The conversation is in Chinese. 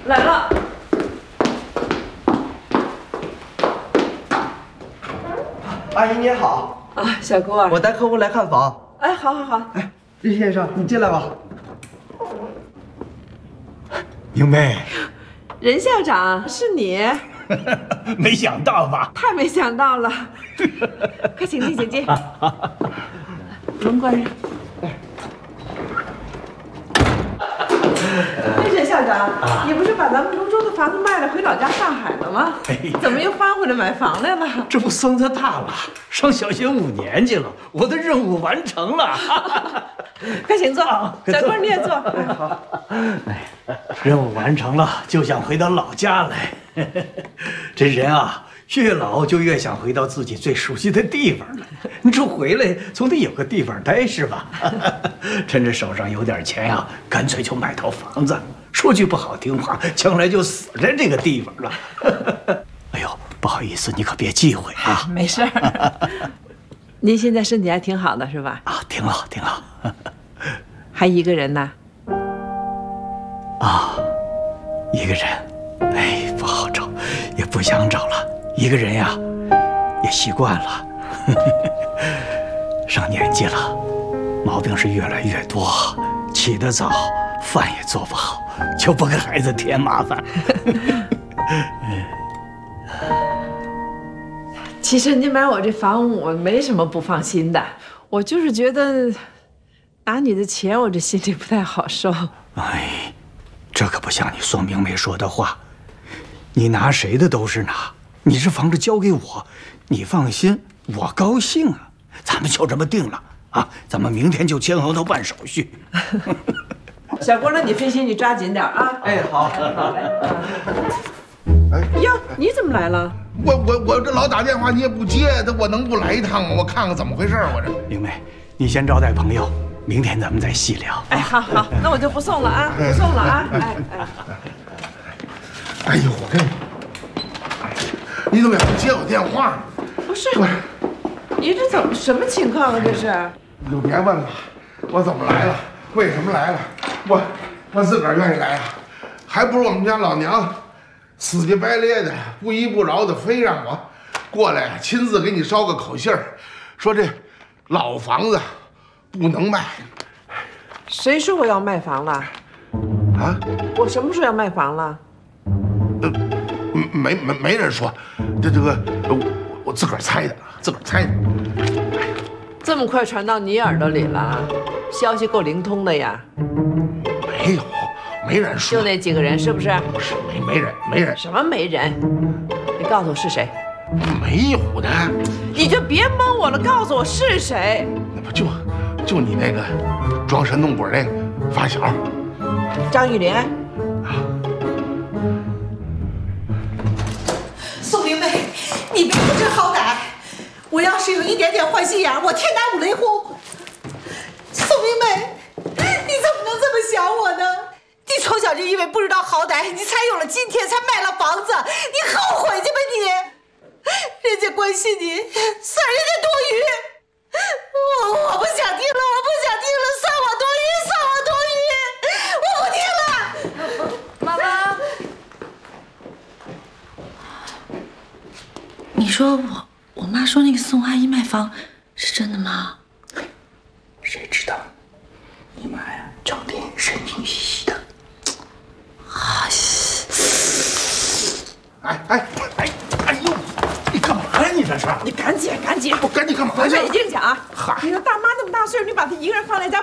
来了。 阿姨您好啊，小郭， 我带客户来看房。 哎，好好好。 哎，任先生，你进来吧。 明媚， 任校长是你， 没想到吧？ 太没想到了。快请进，请进。门关上。任校长，你不是把咱们泸州的房子卖了，回老家上海了吗？怎么又翻回来买房来了？ 这不孙子大了，上小学5年级了，我的任务完成了。 快请坐，小郭你也坐。 好。 任务完成了，就想回到老家来。这人啊，越老就越想回到自己最熟悉的地方了。你这回来总得有个地方待是吧？趁着手上有点钱呀，干脆就买套房子。说句不好听话，将来就死在这个地方了。哎呦，不好意思，你可别忌讳啊。 没事儿。您现在身体还挺好的是吧？ 啊，挺好，挺好。 还一个人呢？ 啊，一个人，哎，不好找，也不想找了。一个人呀，也习惯了。上年纪了，毛病是越来越多，起得早，饭也做不好，就不给孩子添麻烦。 其实您买我这房，我没什么不放心的，我就是觉得拿你的钱，我这心里不太好受。 哎，这可不像你宋明梅说的话，你拿谁的都是拿，你这房子交给我，你放心，我高兴啊。咱们就这么定了啊，咱们明天就签合同办手续。 小郭，那你分心，你抓紧点啊！ 哎，好。 好嘞。 哎哟，你怎么来了？ 我这老打电话你也不接，我能不来一趟吗？我看看怎么回事我这。 明梅，你先招待朋友，明天咱们再细聊。 哎，好好，那我就不送了啊，不送了啊！ 哎呦，我跟你，你怎么也不接我电话？ 不是，你这怎么什么情况啊？这是？ 你就别问了，我怎么来了？为什么来了？我自个儿愿意来啊，还不如我们家老娘死乞白咧的、不依不饶的，非让我过来亲自给你捎个口信儿，说这老房子不能卖。 谁说我要卖房了？ 啊？ 我什么时候要卖房了？ 没人说，这个我自个儿猜的，自个儿猜的。 这么快传到你耳朵里了，消息够灵通的呀。 没人说， 就那几个人是不是？ 不是，没人。 什么没人？你告诉我是谁？ 没有的。 你就别蒙我了，告诉我是谁。 那不就你那个装神弄鬼那个发小张玉莲。 宋明媚，你别不知好歹！我要是有一点点坏心眼，我天打五雷轰！宋明媚，你怎么能这么想我呢？你从小就因为不知道好歹，你才有了今天，才卖了房子，你后悔去吧你！人家关心你，算人家多余。我不想听了，我不想听了，算我多余，算我多余，我不听了。 妈妈，你说我妈说那个宋阿姨卖房是真的吗？ 谁知道？你妈呀，整天神经兮兮的。哎呦，你干嘛呀？你这是？ 你赶紧！ 我赶紧干嘛去？ 回北京去啊！你说大妈那么大岁数，你把她一个人放在家。